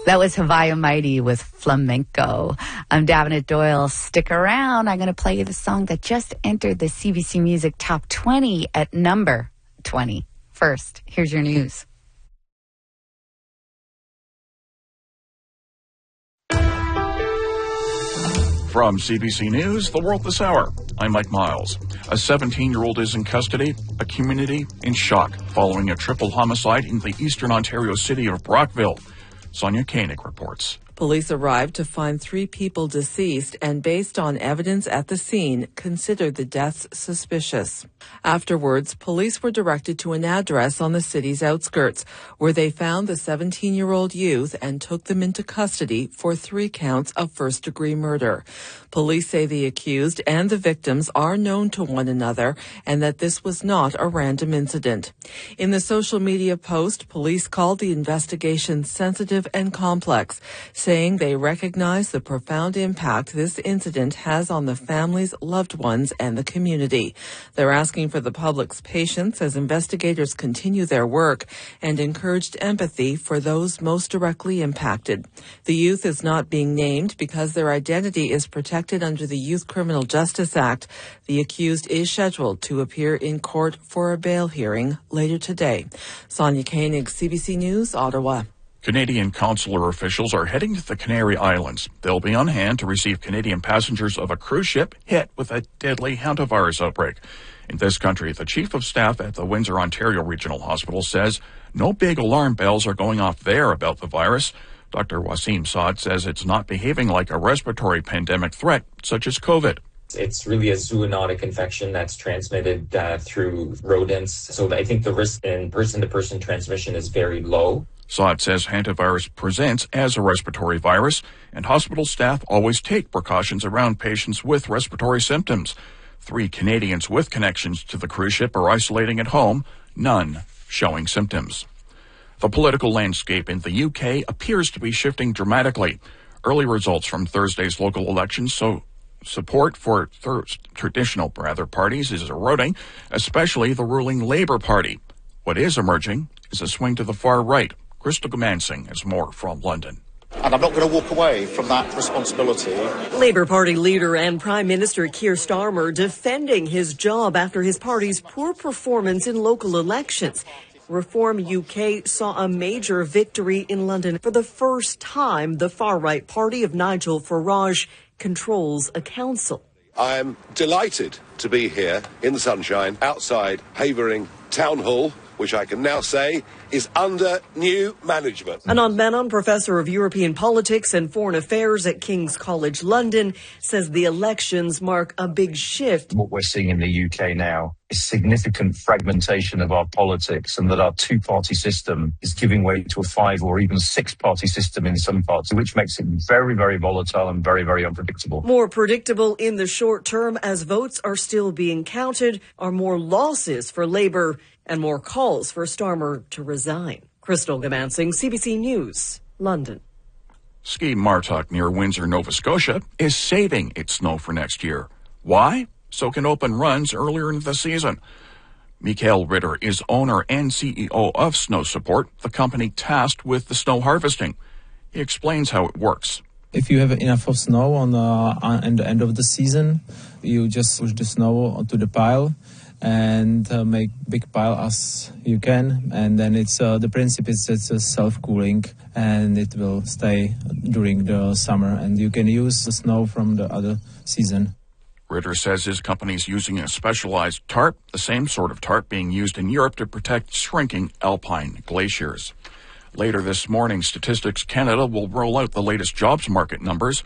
That was Havaya Mighty with Flamenco. I'm Davenant Doyle. Stick around. I'm going to play you the song that just entered the CBC Music Top 20 at number 20. First, here's your news. From CBC News, The World This Hour, I'm Mike Miles. A 17-year-old is in custody, a community in shock following a triple homicide in the eastern Ontario city of Brockville. Sonia Koenig reports. Police arrived to find 3 people deceased and, based on evidence at the scene, considered the deaths suspicious. Afterwards, police were directed to an address on the city's outskirts, where they found the 17-year-old youth and took them into custody for 3 counts of first-degree murder. Police say the accused and the victims are known to one another and that this was not a random incident. In the social media post, police called the investigation sensitive and complex, saying they recognize the profound impact this incident has on the families, loved ones, and the community. They're asking for the public's patience as investigators continue their work and encouraged empathy for those most directly impacted. The youth is not being named because their identity is protected under the Youth Criminal Justice Act. The accused is scheduled to appear in court for a bail hearing later today. Sonia Koenig, CBC News, Ottawa. Canadian consular officials are heading to the Canary Islands. They'll be on hand to receive Canadian passengers of a cruise ship hit with a deadly hantavirus outbreak. In this country, the Chief of Staff at the Windsor, Ontario Regional Hospital says no big alarm bells are going off there about the virus. Dr. Wasim Saad says it's not behaving like a respiratory pandemic threat, such as COVID. It's really a zoonotic infection that's transmitted through rodents. So I think the risk in person-to-person transmission is very low. Saad says hantavirus presents as a respiratory virus, and hospital staff always take precautions around patients with respiratory symptoms. 3 Canadians with connections to the cruise ship are isolating at home, none showing symptoms. The political landscape in the UK appears to be shifting dramatically. Early results from Thursday's local elections show support for traditional parties is eroding, especially the ruling Labour Party. What is emerging is a swing to the far right. Crystal Gamansing has more from London. And I'm not going to walk away from that responsibility. Labour Party leader and Prime Minister Keir Starmer defending his job after his party's poor performance in local elections. Reform UK saw a major victory in London. For the first time, the far-right party of Nigel Farage controls a council. I'm delighted to be here in the sunshine outside Havering Town Hall, which I can now say is under new management. Anand Menon, Professor of European Politics and Foreign Affairs at King's College London, says the elections mark a big shift. What we're seeing in the UK now is significant fragmentation of our politics, and that our 2-party system is giving way to a 5 or even 6-party system in some parts, which makes it very, very volatile and very, very unpredictable. More predictable in the short term as votes are still being counted, are more losses for Labour and more calls for Starmer to resign. Crystal Gamansing, CBC News, London. Ski Martok near Windsor, Nova Scotia is saving its snow for next year. Why? So can open runs earlier in the season. Mikael Ritter is owner and CEO of Snow Support, the company tasked with the snow harvesting. He explains how it works. If you have enough of snow on the end of the season, you just push the snow onto the pile and make big pile as you can, and then it's the principle is it's a self-cooling, and it will stay during the summer, and you can use the snow from the other season. Ritter says his company is using a specialized tarp, the same sort of tarp being used in Europe to protect shrinking alpine glaciers. Later this morning, Statistics Canada will roll out the latest jobs market numbers.